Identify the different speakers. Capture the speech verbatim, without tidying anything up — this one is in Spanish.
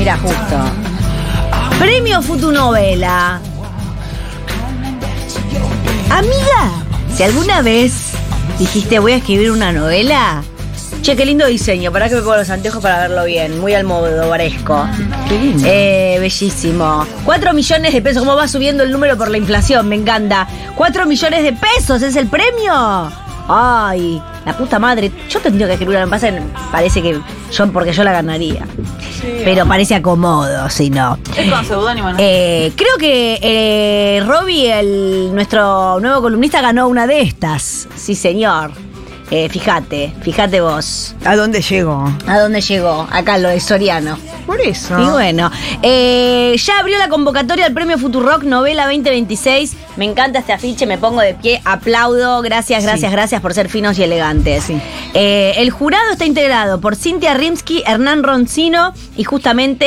Speaker 1: mira, justo. Premio Futunovela. Amiga, si alguna vez dijiste voy a escribir una novela, che, qué lindo diseño, para que me pongo los anteojos para verlo bien, muy almodovaresco.
Speaker 2: Qué lindo.
Speaker 1: Eh, bellísimo. Cuatro millones de pesos, ¿cómo va subiendo el número por la inflación? Me encanta. Cuatro millones de pesos, ¿es el premio? Ay, la puta madre. Yo tendría que escribir una, me pasa, parece que yo, porque yo la ganaría.
Speaker 2: Sí,
Speaker 1: Pero parece acomodo, si no.
Speaker 2: es con seudónimo, ¿no?
Speaker 1: Eh, creo que eh, Robbie, el, nuestro nuevo columnista, ganó una de estas. Sí, señor. Eh, fíjate, fíjate vos.
Speaker 3: ¿A dónde llegó?
Speaker 1: ¿A dónde llegó? Acá, lo de Soriano.
Speaker 3: Por eso.
Speaker 1: Y bueno, eh, ya abrió la convocatoria al Premio Futurock Novela veinte veintiséis. Me encanta este afiche, me pongo de pie, aplaudo. Gracias, gracias,
Speaker 3: Sí.
Speaker 1: gracias por ser finos y elegantes.
Speaker 3: Sí.
Speaker 1: Eh, el jurado está integrado por Cintia Rimsky, Hernán Roncino y justamente